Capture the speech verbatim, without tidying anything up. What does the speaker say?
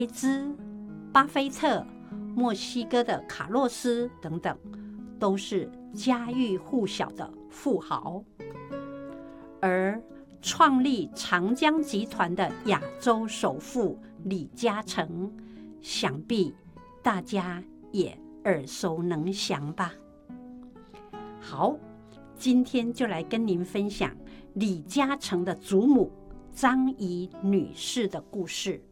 兹、巴菲特、墨西哥的卡洛斯等等，都是家喻户晓的富豪。而创立长江集团的亚洲首富李嘉诚，想必大家也耳熟能详吧。好，今天就来跟您分享李嘉诚的祖母张仪女士的故事。